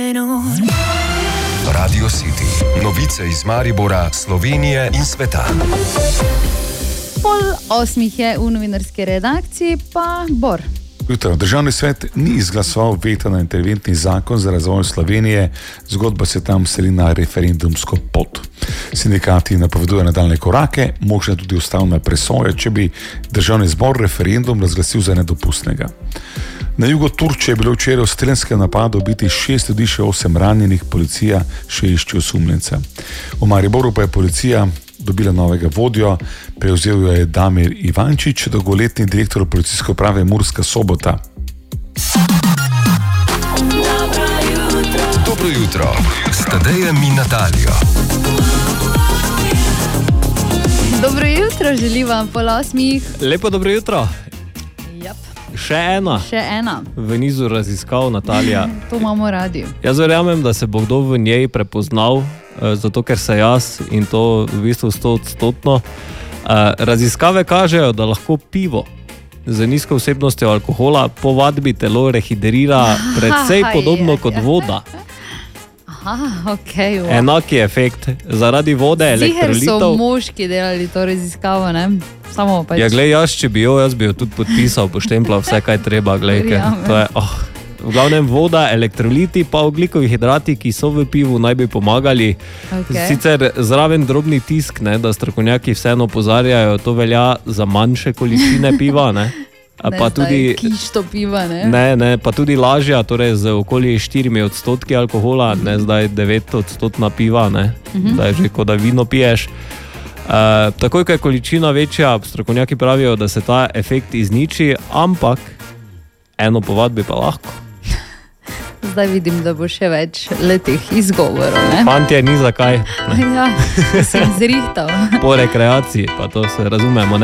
Radio City. Novice iz Maribora, Slovenije in sveta. 7:30 je v novinarski redakciji, pa Bor. Jutro. Državni svet ni izglasoval veta na interventni zakon za razvoj Slovenije, zgodba se tam seli na referendumsko pot. Sindikati napovedujejo nadaljne korake, možna tudi ustavna presoja, če bi državni zbor referendum razglasil za nedopustnega. Na jugu Turčije je bilo včeraj v strelskem napadu ubiti 6 ljudi, še 8 ranjenih, policija še išče osumljenca. V Mariboru pa je policija dobila novega vodjo, prevzel jo je Damir Ivančič, dolgoletni direktor policijske uprave Murska Sobota. Dobro jutro, s Tadejem in Natalijo. Dobro jutro, želim vam 7:30. Lepo dobro jutro. Yep. Še ena. V nizu raziskav, Natalija. To imamo radi. Jaz verjamem, da se bo kdo v njej prepoznal, zato ker se jaz in to v bistvu 100%. Raziskave kažejo, da lahko pivo z nizko vsebnostjo alkohola po vadbi telo rehidrira predvsej podobno kot voda. Aha, okay, wow. Enaki efekt zaradi vode, elektrolitov. Ziher so moški delali to raziskavo, ne? Samo pač. Ja, glej, jaz bi jo tudi podpisal, poštempla vse, kaj treba, glej, to je, v glavnem voda, elektroliti pa ogljikovi hidrati, ki so v pivu, naj bi pomagali. Okay. Sicer zraven drobni tisk, ne, da strokovnjaki vseeno opozarjajo, to velja za manjše količine piva, ne. Pa tudi kišto piva, ne? Ne, pa tudi lažja, torej z okoli 4% alkohola, ne zdaj 9% piva, ne, da je že kot da vino piješ. Takoj, ko je količina večja, strokovnjaki pravijo, da se ta efekt izniči, ampak eno po vadbi pa lahko. Zdaj vidim, da bo še več letih izgovorov, ne? Fantje, ni zakaj. Ja, si zrihtal. Po rekreaciji, pa to se razumemo, ne?